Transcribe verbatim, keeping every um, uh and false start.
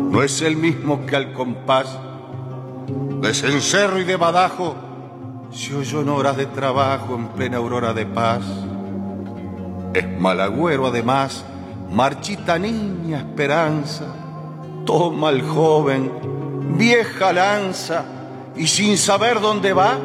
no es el mismo que al compás de cencerro y de badajo se oyó en horas de trabajo en plena aurora de paz. Es malagüero además, marchita niña esperanza, toma el joven, vieja lanza, y sin saber dónde va,